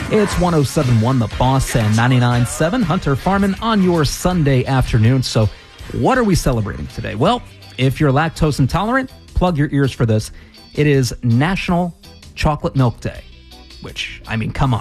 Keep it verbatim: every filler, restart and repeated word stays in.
It's one oh seven point one The Boss and ninety-nine point seven Hunter Farman on your Sunday afternoon. So what are we celebrating today? Well, if you're lactose intolerant, plug your ears for this. It is National Chocolate Milk Day, which, I mean, come on.